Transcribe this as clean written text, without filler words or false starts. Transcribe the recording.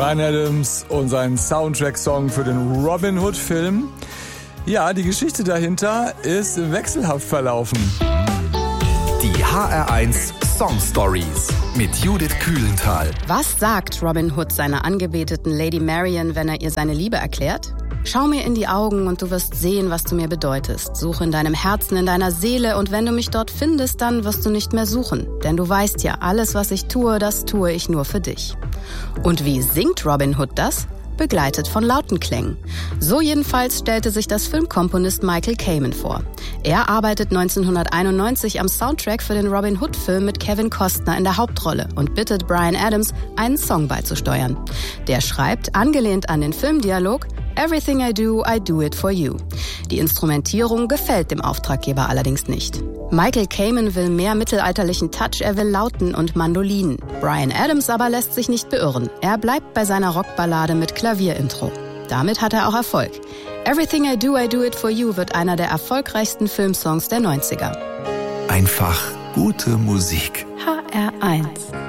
Bryan Adams und sein Soundtrack-Song für den Robin Hood-Film. Ja, die Geschichte dahinter ist wechselhaft verlaufen. Die HR1 Song Stories mit Judith Kühlenthal. Was sagt Robin Hood seiner angebeteten Lady Marian, wenn er ihr seine Liebe erklärt? Schau mir in die Augen und du wirst sehen, was du mir bedeutest. Suche in deinem Herzen, in deiner Seele und wenn du mich dort findest, dann wirst du nicht mehr suchen. Denn du weißt ja, alles, was ich tue, das tue ich nur für dich. Und wie singt Robin Hood das? Begleitet von Lautenklängen. So jedenfalls stellte sich das Filmkomponist Michael Kamen vor. Er arbeitet 1991 am Soundtrack für den Robin Hood-Film mit Kevin Costner in der Hauptrolle und bittet Bryan Adams, einen Song beizusteuern. Der schreibt, angelehnt an den Filmdialog, Everything I do it for you. Die Instrumentierung gefällt dem Auftraggeber allerdings nicht. Michael Kamen will mehr mittelalterlichen Touch, er will Lauten und Mandolinen. Bryan Adams aber lässt sich nicht beirren. Er bleibt bei seiner Rockballade mit Klavierintro. Damit hat er auch Erfolg. Everything I do it for you wird einer der erfolgreichsten Filmsongs der 90er. Einfach gute Musik. HR1